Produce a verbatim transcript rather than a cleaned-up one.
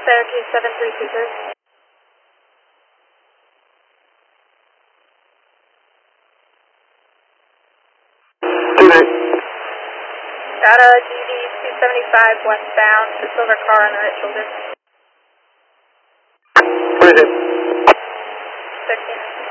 Syracuse seven three two three. Got a G D two seventy-five westbound, the silver car on the right shoulder. What is it? thirteen.